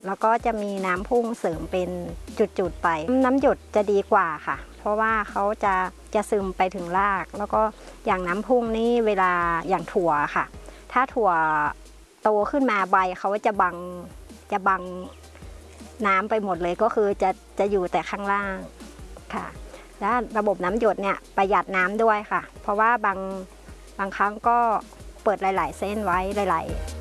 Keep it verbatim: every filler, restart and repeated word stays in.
แล้วก็จะมีน้ำพุ่งเสริมเป็นจุดๆไปน้ำหยดจะดีกว่าค่ะเพราะว่าเขาจะจะซึมไปถึงรากแล้วก็อย่างน้ำพุ่งนี่เวลาอย่างถั่วค่ะถ้าถั่วโตขึ้นมาใบเขาจะบังจะบังน้ำไปหมดเลยก็คือจะจะอยู่แต่ข้างล่างค่ะและระบบน้ำหยดเนี่ยประหยัดน้ำด้วยค่ะเพราะว่าบางบางครั้งก็เปิดหลายๆเส้นไว้หลายๆ